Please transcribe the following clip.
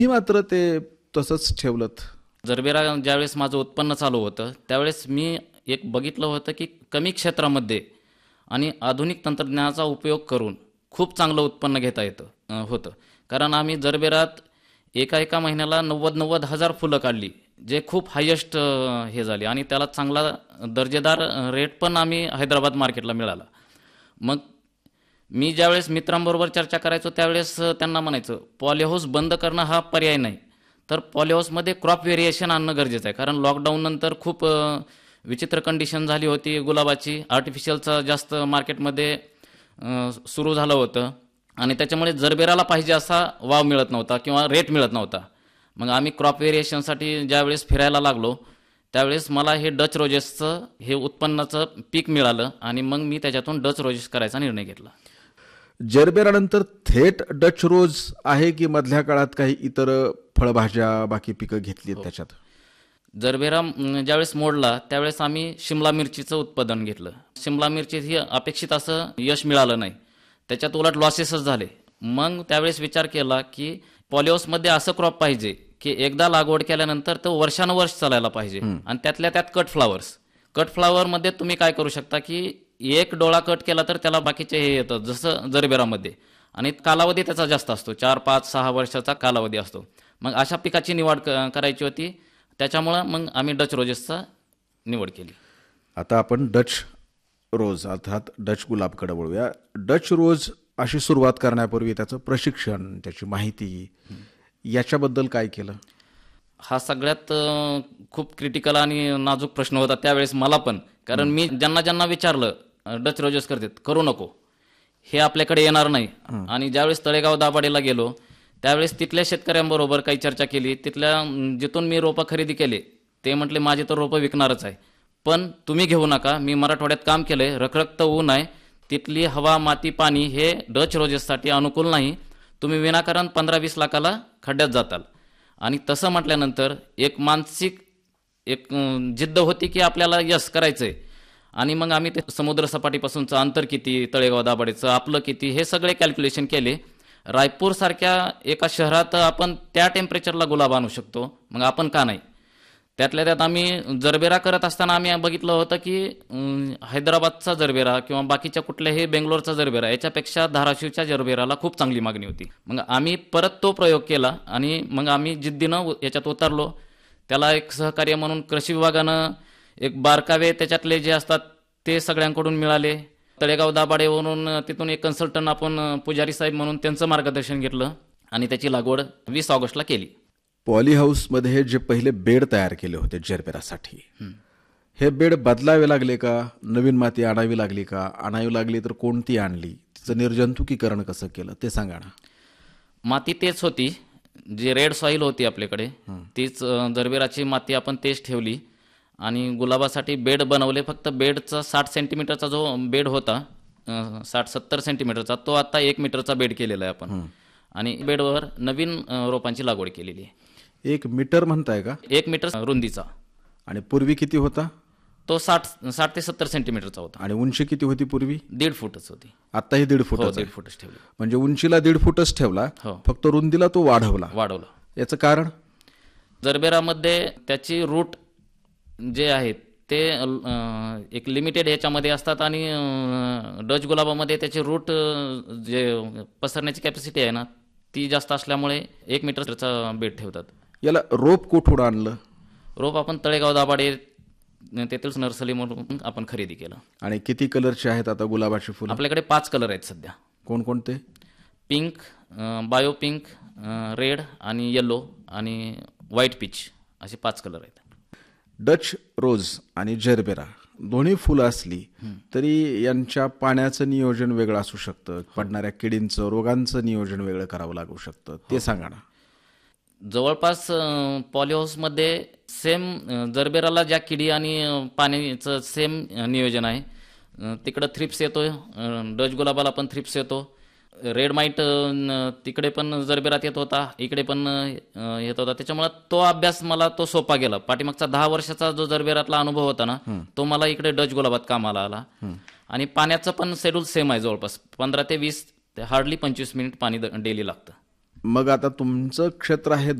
मी मात्र ते तसंच ठेवलं. जरबेरा ज्यावेळेस माझं उत्पन्न चालू होतं त्यावेळेस मी एक बघितलं होतं की कमी क्षेत्रामध्ये आणि आधुनिक तंत्रज्ञानाचा उपयोग करून खूप चांगलं उत्पन्न घेता येतं होतं. कारण आम्ही जरबेरात एका महिन्याला 90 हजार फुलं काढली, जे खूप हायेस्ट हे झाले आणि त्याला चांगला दर्जेदार रेट पण आम्ही हैदराबाद मार्केटला मिळाला. मग मी ज्यावेळेस मित्रांबरोबर चर्चा करायचो त्यावेळेस त्यांना म्हणायचं पॉलीहाऊस बंद करणं हा पर्याय नाही, तर पॉलीहाऊसमध्ये क्रॉप व्हेरिएशन आणणं गरजेचं आहे. कारण लॉकडाऊननंतर खूप विचित्र कंडिशन झाली होती गुलाबाची, आर्टिफिशियलचं जास्त मार्केटमध्ये सुरू झालं होतं आणि त्याच्यामुळे जरबेराला पाहिजे असा वाव मिळत नव्हता किंवा रेट मिळत नव्हता. मग आम्ही क्रॉप व्हेरिएशनसाठी ज्यावेळेस फिरायला लागलो त्यावेळेस मला हे डच रोजेसचं हे उत्पन्नाचं पीक मिळालं आणि मग मी त्याच्यातून डच रोजेस करायचा निर्णय घेतला. जरबेरानंतर थेट डच रोज आहे की मधल्या काळात काही इतर फळभाज्या बाकी पिकं घेतली त्याच्यात? जरबेरा ज्यावेळेस मोडला त्यावेळेस आम्ही शिमला मिरचीचं उत्पादन घेतलं. शिमला मिरची ही अपेक्षित असं यश मिळालं नाही, त्याच्यात उलट लॉसेसच झाले. मग त्यावेळेस विचार केला की पॉलीहाऊसमध्ये असं क्रॉप पाहिजे की एकदा लागवड केल्यानंतर तो वर्षानुवर्ष चालायला पाहिजे आणि त्यातल्या त्यात कट फ्लावरमध्ये तुम्ही काय करू शकता की एक डोळा कट केला तर त्याला बाकीचे हे येतं जसं जरबेरामध्ये, आणि कालावधी त्याचा जास्त असतो, 4, 5, 6 वर्षाचा कालावधी असतो. मग अशा पिकाची निवड करायची होती, त्याच्यामुळं मग आम्ही डच रोजेसचा निवड केली. आता आपण डच रोज अर्थात डच गुलाबकडे वळूया. डच रोज अशी सुरुवात करण्यापूर्वी त्याचं प्रशिक्षण, त्याची माहिती याच्याबद्दल काय केलं? हा सगळ्यात खूप क्रिटिकल आणि नाजूक प्रश्न होता त्यावेळेस मला पण. कारण मी ज्यांना विचारलं डच रोजेस करतात, करू नको, हे आपल्याकडे येणार नाही. आणि ज्यावेळेस तळेगाव दाभाडेला गेलो त्यावेळेस तिथल्या शेतकऱ्यांबरोबर काही चर्चा केली. तिथल्या जिथून मी रोपं खरेदी केले ते म्हटले माझी तर रोपं विकणारच आहे, पण तुम्ही घेऊ नका. मी मराठवाड्यात काम केलंय, रखरखत ऊन आहे, तिथली हवा, माती, पाणी हे डच रोजेससाठी अनुकूल नाही, तुम्ही विनाकारण 15-20 लाखाला खड्ड्यात जाताल. आणि तसं म्हटल्यानंतर एक मानसिक जिद्द होती की आपल्याला यश करायचंय. आणि मग आम्ही ते समुद्र सपाटीपासूनचं अंतर किती, तळेगाव दाभाडेचं आपलं किती, हे सगळे कॅल्क्युलेशन केले. रायपूर सारख्या एका शहरात आपण त्या टेम्परेचरला गुलाब आणू शकतो, मग आपण का नाही. त्यातल्या त्यात आम्ही जरबेरा करत असताना आम्ही बघितलं होतं की हैदराबादचा जरबेरा किंवा बाकीच्या कुठल्याही बेंगलोरचा जरबेरा याच्यापेक्षा धाराशिवच्या जरबेराला खूप चांगली मागणी होती. मग आम्ही परत तो प्रयोग केला आणि मग आम्ही जिद्दीनं याच्यात उतरलो. त्याला एक सहकार्य म्हणून कृषी विभागानं एक बारकावे त्याच्यातले जे असतात ते सगळ्यांकडून मिळाले. तळेगाव दाभाडेवरून तिथून एक कन्सल्टंट आपण पुजारी साहेब म्हणून त्यांचं मार्गदर्शन घेतलं आणि त्याची लागवड 20 ऑगस्टला केली. पॉलीहाऊसमध्ये जे पहिले बेड तयार केले होते जरबेरासाठी, हे बेड बदलावे लागले का? नवीन माती आणावी लागली का? आणावी लागली तर कोणती आणली? तिचं निर्जंतुकीकरण कसं केलं ते सांगा ना. माती तेच होती, जी रेड सॉईल होती आपल्याकडे तीच जरबेराची माती आपण तेच ठेवली आणि गुलाबासाठी बेड बनवले. फक्त बेडचा 60 सेंटीमीटरचा जो बेड होता 60-70 सेंटीमीटरचा, तो आता 1 मीटरचा बेड केलेला आहे आपण आणि बेडवर नवीन रोपांची लागवड केलेली आहे. 1 मीटर म्हणताय का? 1 मीटर रुंदीचा. आणि पूर्वी किती होता? तो 60 ते 70 सेंटीमीटरचा होता. आणि उंची किती होती पूर्वी? 1.5 फूटच होती. आताही 1.5 फूट? 1.5 फूटच ठेवली. म्हणजे उंचीला 1.5 फूटच ठेवला, फक्त रुंदीला तो वाढवला. याचं कारण? जरबेरामध्ये त्याची रूट जे आहेत ते एक लिमिटेड ह्याच्यामध्ये असतात आणि डच गुलाबामध्ये त्याची रूट जे पसरण्याची कॅपॅसिटी आहे ना ती जास्त असल्यामुळे 1 मीटरचा बेड ठेवतात. याला रोप कुठून आणलं? रोप आपण तळेगाव दाभाडे तेथील नर्सरी म्हणून आपण खरेदी केलं. आणि किती कलरचे आहेत आता गुलाबाची फुलं? आपल्याकडे 5 कलर आहेत सध्या. कोणकोणते? पिंक, बायो पिंक, रेड आणि येलो आणि व्हाईट पीच असे 5 कलर आहेत. डच रोज आणि जरबेरा दोन्ही फुलं असली तरी यांच्या पाण्याचं नियोजन वेगळं असू शकतं, पडणाऱ्या किडींचं, रोगांचं नियोजन वेगळं करावं लागू शकतं, ते सांगा ना. जवळपास पॉलीहाऊसमध्ये सेम जरबेराला ज्या किडी आणि पाण्याचं सेम नियोजन आहे. तिकडं थ्रिप्स येतो, डच गुलाबाला पण थ्रिप्स येतो, रेड माईट तिकडे पण जरबेरात येत होता, इकडे पण येत होता. त्याच्यामुळे तो अभ्यास मला तो सोपा गेला. पाठीमागचा 10 वर्षाचा जो जरबेरातला अनुभव होता ना तो मला इकडे डच गुलाबात कामाला आला. आणि पाण्याचं पण शेड्यूल सेम आहे, जवळपास 15 ते 20 हार्डली 25 मिनिट पाणी डेली लागतं. मग आता तुमचं क्षेत्र आहे